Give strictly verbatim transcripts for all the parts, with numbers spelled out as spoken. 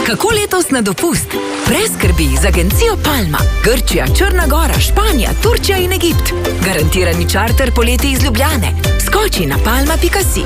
Kako letos na dopust? Brez skrbi z agencijo Palma. Grčija, Črna Gora, Španija, Turčija in Egipt. Garantirani čarter poleti iz Ljubljane. Skoči na palma pika si.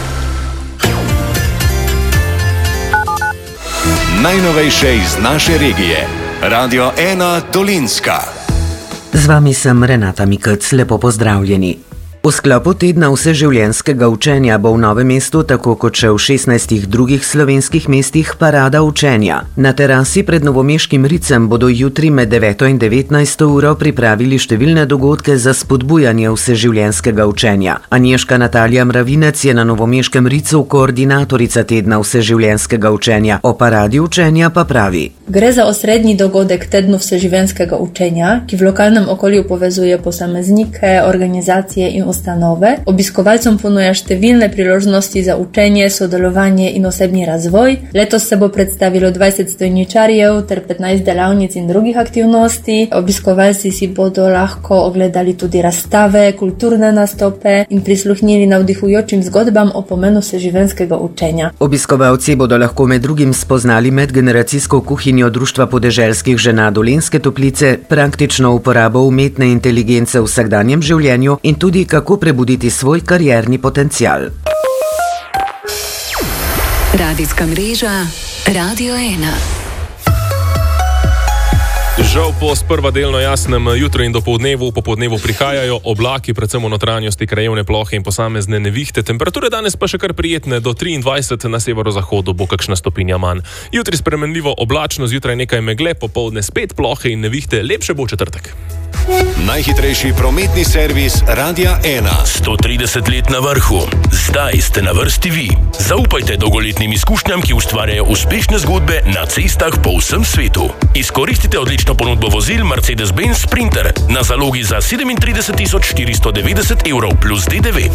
Najnovejše iz naše regije. Radio ena Dolenjska. Z vami sem Renata Mikec, lepo pozdravljeni. V sklopu tedna vseživljenjskega učenja bo v Novem mestu, tako kot še v šestnajstih drugih slovenskih mestih, parada učenja. Na terasi pred novomeškim Ricem bodo jutri med deveto in devetnajsto uro pripravili številne dogodke za spodbujanje vseživljenjskega učenja. Anješka Natalija Mravinec je na novomeškem Ricu koordinatorica tedna vseživljenjskega učenja. O paradi učenja pa pravi: Gre za osrednji dogodek tednu vseživljenjskega učenja, ki v lokalnem okolju povezuje posameznike, organizacije in ustanove. Obiskovalcem ponuja številne priložnosti za učenje, sodelovanje in osebni razvoj. Letos se bo predstavilo dvajset stojničarjev ter petnajst delavnic in drugih aktivnosti. Obiskovalci si bodo lahko ogledali tudi razstave, kulturne nastope in prisluhnili navdihujočim zgodbam o pomenu vseživljenjskega učenja. Obiskovalci bodo lahko med drugim spoznali medgeneracijsko kuhinjo Društva podeželskih žena Dolenjske Toplice, praktično uporabo umetne inteligence v vsakdanjem življenju in tudi kako prebuditi svoj karierni potencial. Radijska mreža Radio ena. Žal po sprva delno jasnem jutru in dopoldnevu, popoldnevu prihajajo oblaki, predvsem v notranjosti krajevne plohe in posamezne nevihte. Temperature danes pa še kar prijetne, do triindvajset, na severozahodu bo kakšna stopinja manj. Jutri spremenljivo oblačno, zjutraj nekaj megle, popoldne spet plohe in nevihte, lepše bo četrtek. Najhitrejši prometni servis Radia ena. sto trideset let na vrhu. Zdaj ste na vrsti vi. Zaupajte dolgoletnim izkušnjam, ki ustvarjajo uspešne zgodbe na cestah po vsem svetu. Izkoristite odlično ponudbo vozil Mercedes-Benz Sprinter na zalogi za sedemintrideset tisoč štiristo devetdeset evrov plus D D V.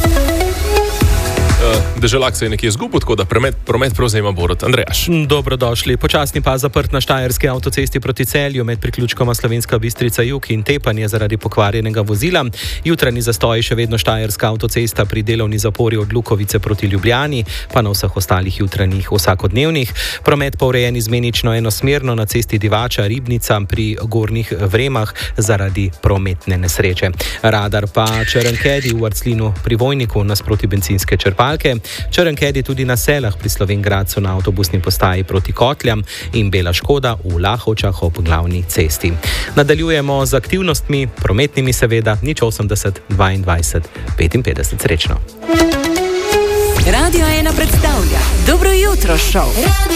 Deželak se je nekje izgubil, tako da promet, promet prevzema Borut. Andrejaš. Dobrodošli. Počasni pa zaprt na štajerski avtocesti proti Celju med priključkoma Slovenska Bistrica Jug in Tepanje zaradi pokvarjenega vozila. Jutranji zastoj še vedno štajerska avtocesta pri delovni zapori od Lukovice proti Ljubljani, pa na vseh ostalih jutranjih vsakodnevnih. Promet pa urejen izmenično enosmerno na cesti Divača Ribnica pri Gornjih Vremah zaradi prometne nesreče. Radar pa Črnkedi v Arclinu pri Vojniku nasproti bencinske črpalke. Črnkedi tudi na Selah pri Slovenj-Gradcu na avtobusni postaji proti Kotljam in bela škoda v Lahovčah ob glavni cesti. Nadaljujemo z aktivnostmi, prometnimi seveda, nič osemdeset dvaindvajset petinpetdeset. Srečno. Radio ena predstavlja Dobro jutro šov.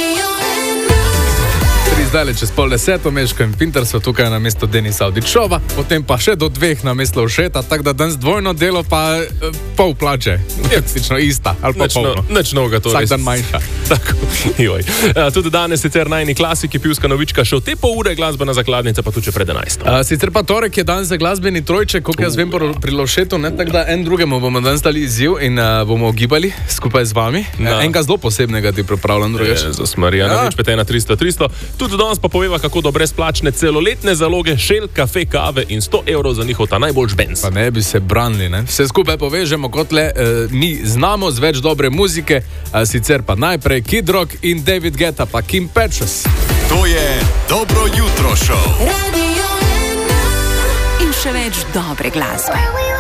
Zdaj čez pol deset Meško in Pinter so tukaj na mesto Denisa Avdičova, potem pa še do dveh na mesto Všeta, tako da danes dvojno delo pa e, pol plače. Praktično ista, ali pa polno. Neč noga to. Vsak dan manjša. Tako, joj. A, tudi danes sicer najni klasiki, pivska novička, še v te pol ure glasbena zakladnica, pa tudi pred enajsto. A, sicer pa torek je dan za glasbeni trojček, koliko jaz vem pri Lovšetu, ne, tako da en drugemu bomo danes dali izziv in a, bomo gibali skupaj z vami. No. Enega zelo posebnega ti pripravljam, drugače. Jezus Marija, ja. Nič pet ena tristo tristo. Tudi danes pa poveva, kako do brezplačne celoletne zaloge Shell, kafe, kave in sto evrov za njihov ta najboljš benz. Pa ne bi se branili, ne? Vse skupaj povežemo kot le uh, mi znamo z več dobre muzike, uh, sicer pa najprej Kid Rock in David Guetta pa Kim Petras. To je Dobro jutro šov. In še več dobre glasbe.